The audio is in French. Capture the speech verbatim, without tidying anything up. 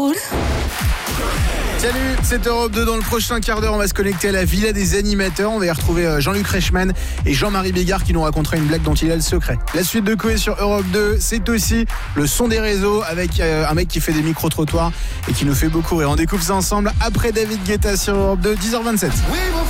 drôle. Salut, c'est Europe deux. Dans le prochain quart d'heure, on va se connecter à la Villa des animateurs. On va y retrouver Jean-Luc Reichmann et Jean-Marie Bigard qui nous racontera une blague dont il a le secret. La suite de Coé sur Europe deux, c'est aussi le son des réseaux avec un mec qui fait des micro-trottoirs et qui nous fait beaucoup rire. On découvre ça ensemble après David Guetta sur Europe deux, dix heures vingt-sept. Oui, bon.